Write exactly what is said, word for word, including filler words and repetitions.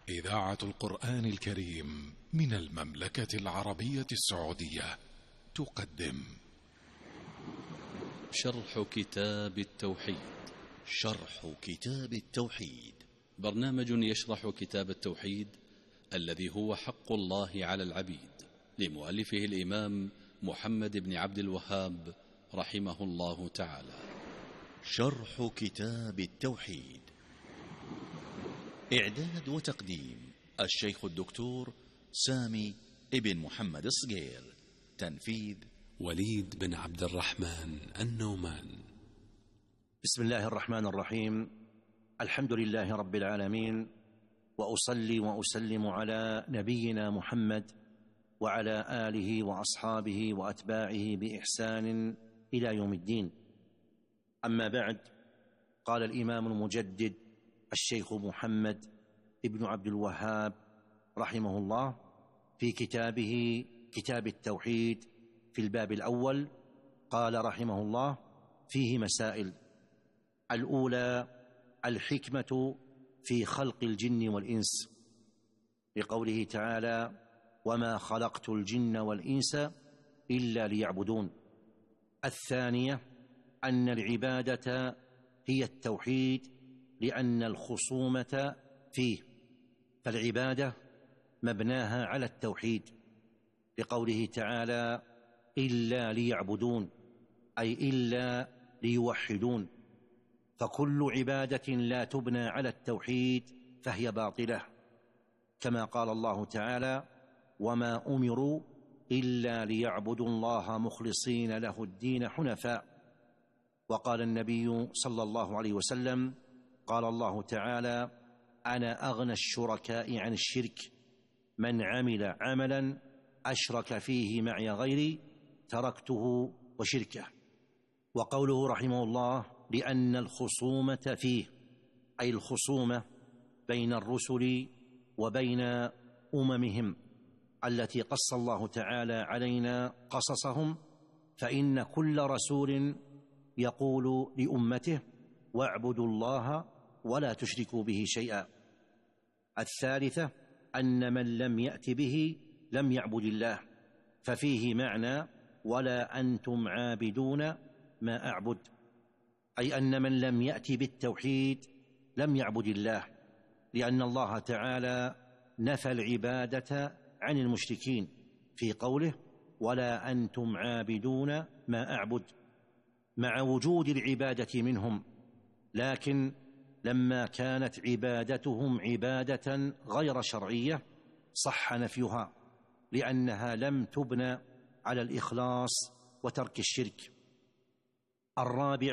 إذاعة القرآن الكريم من المملكة العربية السعودية تقدم شرح كتاب التوحيد. شرح كتاب التوحيد برنامج يشرح كتاب التوحيد الذي هو حق الله على العبيد، لمؤلفه الإمام محمد بن عبد الوهاب رحمه الله تعالى. شرح كتاب التوحيد، إعداد وتقديم الشيخ الدكتور سامي ابن محمد الصقير، تنفيذ وليد بن عبد الرحمن النومان. بسم الله الرحمن الرحيم. الحمد لله رب العالمين، وأصلي وأسلم على نبينا محمد وعلى آله وأصحابه وأتباعه بإحسان إلى يوم الدين. أما بعد، قال الإمام المجدد الشيخ محمد ابن عبد الوهاب رحمه الله في كتابه كتاب التوحيد في الباب الأول، قال رحمه الله: فيه مسائل. الأولى الحكمة في خلق الجن والإنس، لقوله تعالى: وما خلقت الجن والإنس إلا ليعبدون. الثانية أن العبادة هي التوحيد، لأن الخصومة فيه، فالعبادة مبناها على التوحيد، لقوله تعالى: إلا ليعبدون، أي إلا ليوحدون. فكل عبادة لا تبنى على التوحيد فهي باطلة، كما قال الله تعالى: وما أمروا إلا ليعبدوا الله مخلصين له الدين حنفاء. وقال النبي صلى الله عليه وسلم: قال الله تعالى: أنا أغنى الشركاء عن الشرك، من عمل عملا أشرك فيه معي غيري تركته وشركه. وقوله رحمه الله: لأن الخصومة فيه، أي الخصومة بين الرسل وبين أممهم التي قص الله تعالى علينا قصصهم، فإن كل رسول يقول لأمته: واعبدوا الله ولا تشركوا به شيئا. الثالثة أن من لم يأت به لم يعبد الله، ففيه معنى: ولا أنتم عابدون ما أعبد، أي أن من لم يأت بالتوحيد لم يعبد الله، لأن الله تعالى نفى العبادة عن المشركين في قوله: ولا أنتم عابدون ما أعبد، مع وجود العبادة منهم، لكن لما كانت عبادتهم عبادة غير شرعية صح نفيها، لأنها لم تبنى على الإخلاص وترك الشرك. الرابع